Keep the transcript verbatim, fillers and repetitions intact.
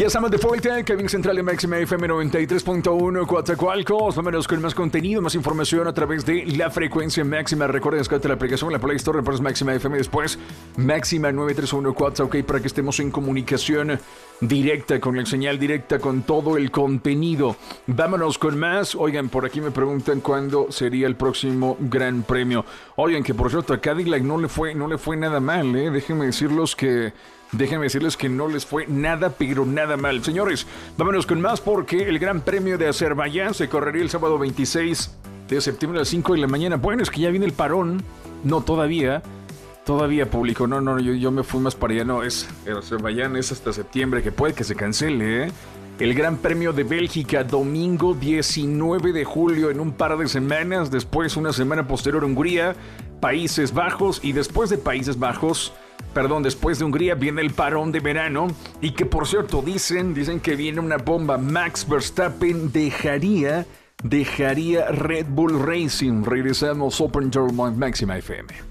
Ya estamos de vuelta, Cabina Central de Máxima F M noventa y tres punto uno, Coatzacoalcos. Vámonos con más contenido, más información a través de la frecuencia máxima. Recuerden descargar la aplicación en la Play Store, después Máxima F M, después Máxima nueve tres uno Coatza, ok, para que estemos en comunicación directa, con la señal directa, con todo el contenido. Vámonos con más. Oigan, por aquí me preguntan cuándo sería el próximo Gran Premio. Oigan, que por cierto, a Cadillac no le fue, no le fue nada mal, ¿eh? Déjenme decirlos que... Déjenme decirles que no les fue nada, pero nada mal. Señores, vámonos con más porque el Gran Premio de Azerbaiyán se correría el sábado veintiséis de septiembre a las cinco de la mañana. Bueno, es que ya viene el parón. No, todavía. Todavía, público. No, no, yo, yo me fui más para allá. No, es el Azerbaiyán es hasta septiembre, que puede que se cancele, ¿eh? El Gran Premio de Bélgica, domingo diecinueve de julio, en un par de semanas. Después, una semana posterior, Hungría, Países Bajos. Y después de Países Bajos... Perdón, después de Hungría viene el parón de verano. Y que por cierto dicen, dicen que viene una bomba. Max Verstappen dejaría, dejaría Red Bull Racing. Regresamos Open Door Máxima F M.